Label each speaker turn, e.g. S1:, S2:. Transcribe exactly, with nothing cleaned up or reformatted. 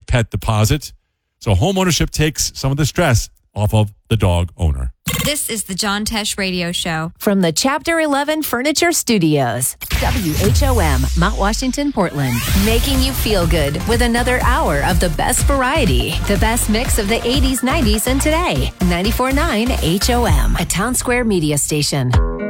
S1: pet deposit. So home ownership takes some of the stress off of the dog owner.
S2: This is the John Tesh Radio Show.
S3: From the Chapter eleven Furniture Studios. W H O M, Mount Washington, Portland. Making you feel good with another hour of the best variety. The best mix of the eighties, nineties, and today. ninety-four point nine H O M, a Town Square media station.